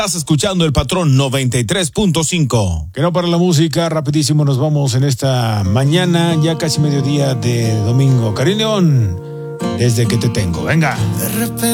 Estás escuchando El Patrón 93.5. Que no para la música, rapidísimo nos vamos en esta mañana, ya casi mediodía de domingo. Karin León, desde que te tengo. Venga.